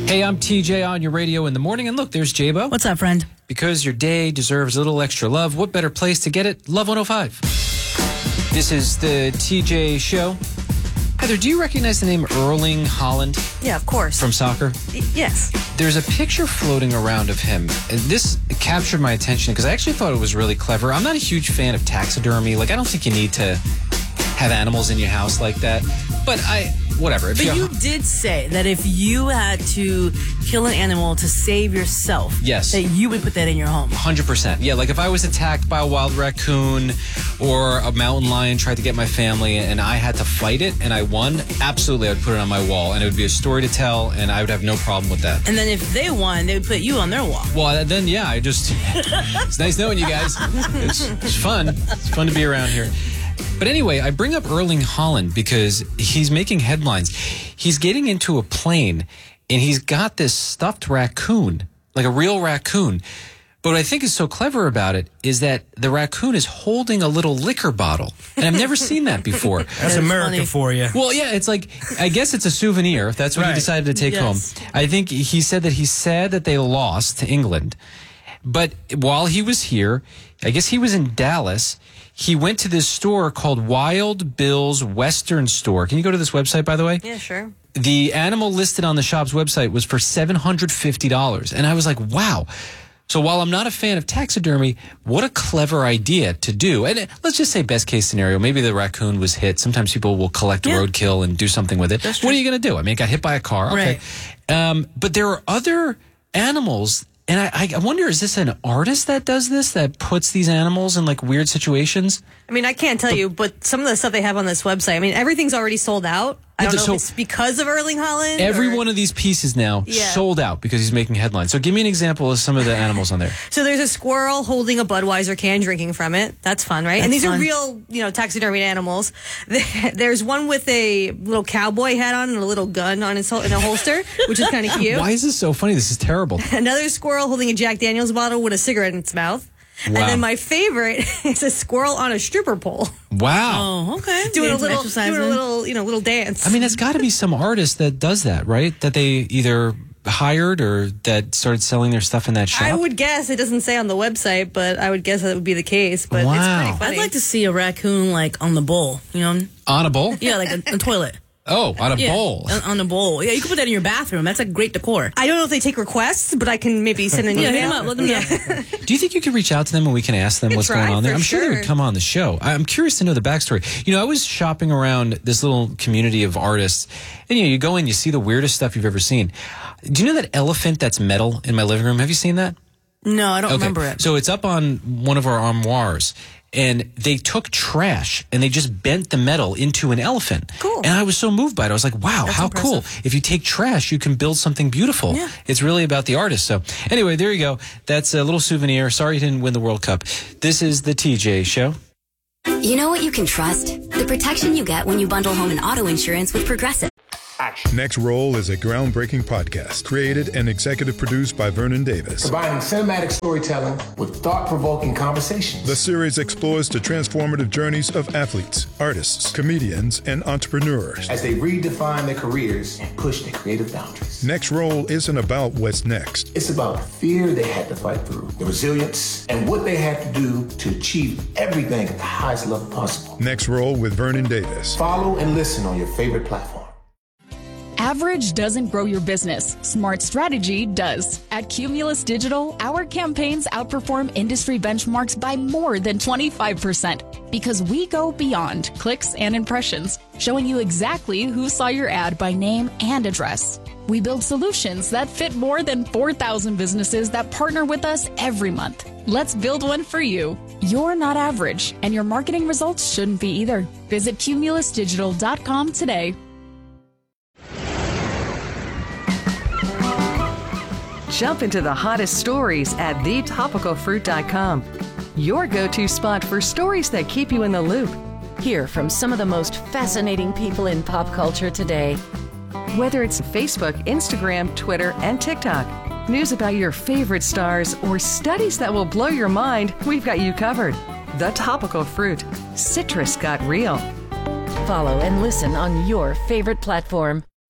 Hey, I'm TJ on your radio in the morning. And look, there's J-Bo. What's up, friend? Because your day deserves a little extra love, what better place to get it? Love 105. This is the TJ Show. Heather, do you recognize the name Erling Haaland? Yeah, of course. From soccer? Yes. There's a picture floating around of him. And this captured my attention because I actually thought it was really clever. I'm not a huge fan of taxidermy. Like, I don't think you need to have animals in your house like that. But whatever. But you did say that if you had to kill an animal to save yourself, yes, that you would put that in your home. 100%. Yeah, like if I was attacked by a wild raccoon or a mountain lion tried to get my family and I had to fight it and I won, absolutely I would put it on my wall and it would be a story to tell and I would have no problem with that. And then if they won, they would put you on their wall. Well, then, yeah, it's nice knowing you guys. It's fun. It's fun to be around here. But anyway, I bring up Erling Haaland because he's making headlines. He's getting into a plane, and he's got this stuffed raccoon, like a real raccoon. But what I think is so clever about it is that the raccoon is holding a little liquor bottle. And I've never seen that before. That's America funny for you. Well, yeah, it's like, I guess it's a souvenir. If that's what he decided to take home. I think he said that he's sad that they lost to England. But while he was here, I guess he was in Dallas, he went to this store called Wild Bill's Western Store. Can you go to this website, by the way? Yeah, sure. The animal listed on the shop's website was for $750. And I was like, wow. So while I'm not a fan of taxidermy, what a clever idea to do. And let's just say best case scenario, maybe the raccoon was hit. Sometimes people will collect roadkill and do something with it. What are you going to do? I mean, it got hit by a car. Okay. Right. But there are other animals. And I wonder, is this an artist that does this, that puts these animals in like weird situations? I mean, I can't tell you, but some of the stuff they have on this website, I mean, everything's already sold out. I don't know if it's because of Erling Haaland. Every one of these pieces now sold out because he's making headlines. So give me an example of some of the animals on there. So there's a squirrel holding a Budweiser can, drinking from it. That's fun, right? And these are real, taxidermied animals. There's one with a little cowboy hat on and a little gun on in a holster, which is kind of cute. Why is this so funny? This is terrible. Another squirrel holding a Jack Daniels bottle with a cigarette in its mouth. Wow. And then my favorite is a squirrel on a stripper pole. Wow. Oh, okay. Doing a little dance. I mean, there's got to be some artist that does that, right? That they either hired or that started selling their stuff in that shop? I would guess. It doesn't say on the website, but I would guess that would be the case. But it's pretty funny. I'd like to see a raccoon like on the bowl, On a bowl? Yeah, like a toilet. Oh, on a bowl. On a bowl. Yeah, you can put that in your bathroom. That's like great decor. I don't know if they take requests, but I can maybe send an email. Hit them up. Let them know. Do you think you could reach out to them and we can ask them what's going on there? I'm sure they would come on the show. I'm curious to know the backstory. I was shopping around this little community of artists, and you go in, you see the weirdest stuff you've ever seen. Do you know that elephant that's metal in my living room? Have you seen that? No, I don't remember it. So it's up on one of our armoires. And they took trash and they just bent the metal into an elephant. Cool. And I was so moved by it. I was like, wow, how cool. If you take trash, you can build something beautiful. Yeah. It's really about the artist. So anyway, there you go. That's a little souvenir. Sorry you didn't win the World Cup. This is the TJ Show. You know what you can trust? The protection you get when you bundle home and auto insurance with Progressive. Next Roll is a groundbreaking podcast created and executive produced by Vernon Davis. Combining cinematic storytelling with thought-provoking conversations. The series explores the transformative journeys of athletes, artists, comedians, and entrepreneurs as they redefine their careers and push their creative boundaries. Next Roll isn't about what's next. It's about the fear they had to fight through, the resilience, and what they had to do to achieve everything at the highest level possible. Next Roll with Vernon Davis. Follow and listen on your favorite platform. Average doesn't grow your business. Smart strategy does. At Cumulus Digital, our campaigns outperform industry benchmarks by more than 25% because we go beyond clicks and impressions, showing you exactly who saw your ad by name and address. We build solutions that fit more than 4,000 businesses that partner with us every month. Let's build one for you. You're not average, and your marketing results shouldn't be either. Visit cumulusdigital.com today. Jump into the hottest stories at thetopicalfruit.com. Your go-to spot for stories that keep you in the loop. Hear from some of the most fascinating people in pop culture today. Whether it's Facebook, Instagram, Twitter, and TikTok, news about your favorite stars, or studies that will blow your mind, we've got you covered. The Topical Fruit. Citrus got real. Follow and listen on your favorite platform.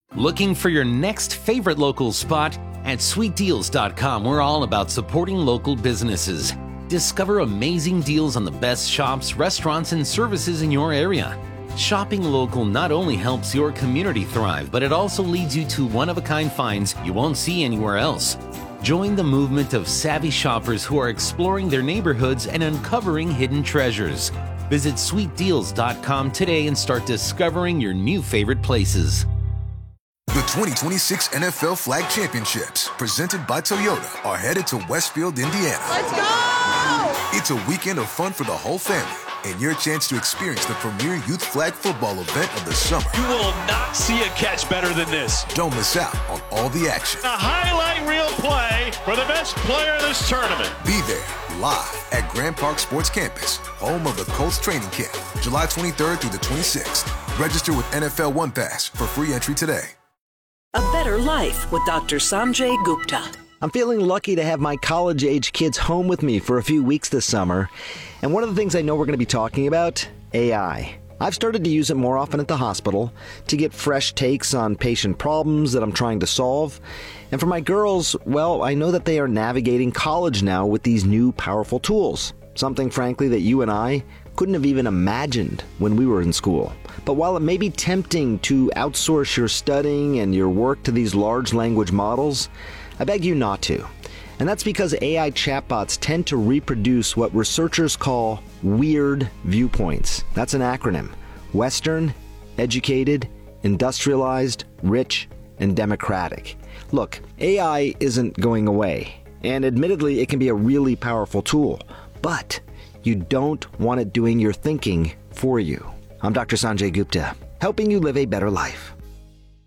Looking for your next favorite local spot? At sweetdeals.com, we're all about supporting local businesses. Discover amazing deals on the best shops, restaurants, and services in your area. Shopping local not only helps your community thrive, but it also leads you to one-of-a-kind finds you won't see anywhere else. Join the movement of savvy shoppers who are exploring their neighborhoods and uncovering hidden treasures. Visit sweetdeals.com today and start discovering your new favorite places. The 2026 NFL Flag Championships, presented by Toyota, are headed to Westfield, Indiana. Let's go! It's a weekend of fun for the whole family and your chance to experience the premier youth flag football event of the summer. You will not see a catch better than this. Don't miss out on all the action. A highlight reel play for the best player in this tournament. Be there live at Grand Park Sports Campus, home of the Colts training camp, July 23rd through the 26th. Register with NFL One Pass for free entry today. A better life with Dr. Sanjay Gupta. I'm feeling lucky to have my college-age kids home with me for a few weeks this summer. And one of the things I know we're going to be talking about, AI. I've started to use it more often at the hospital to get fresh takes on patient problems that I'm trying to solve. And for my girls, well, I know that they are navigating college now with these new powerful tools. Something, frankly, that you and I couldn't have even imagined when we were in school. But while it may be tempting to outsource your studying and your work to these large language models, I beg you not to. And that's because AI chatbots tend to reproduce what researchers call weird viewpoints. That's an acronym. Western, educated, industrialized, rich, and democratic. Look, AI isn't going away. And admittedly, it can be a really powerful tool. But you don't want it doing your thinking for you. I'm Dr. Sanjay Gupta, helping you live a better life.